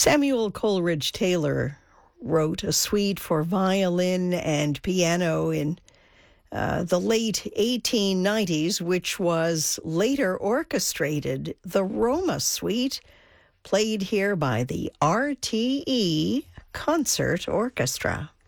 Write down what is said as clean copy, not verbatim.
Samuel Coleridge Taylor wrote a suite for violin and piano in the late 1890s, which was later orchestrated. The Roma Suite, played here by the RTE Concert Orchestra.